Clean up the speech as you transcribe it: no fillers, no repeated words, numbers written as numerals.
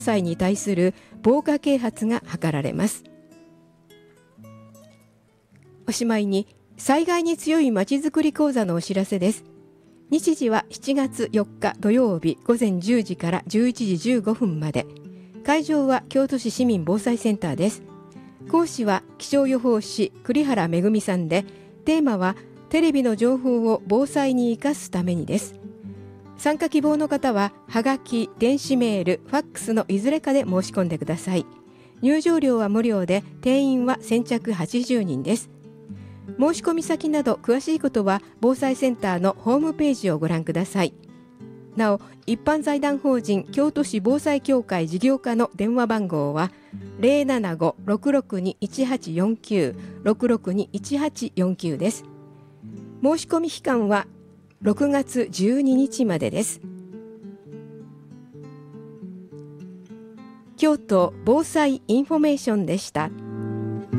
災に対する防火啓発が図られます。おしまいに災害に強いまちづくり講座のお知らせです。日時は7月4日土曜日午前10時から11時15分まで。会場は京都市市民防災センターです。講師は気象予報士栗原恵さんで、テーマはテレビの情報を防災に生かすためにです。参加希望の方ははがき、電子メール、ファックスのいずれかで申し込んでください。入場料は無料で、定員は先着80人です。申し込み先など詳しいことは防災センターのホームページをご覧ください。なお、一般財団法人京都市防災協会事業課の電話番号は 075-662-1849 662-1849 です。申し込み期間は6月12日までです。京都防災インフォメーションでした。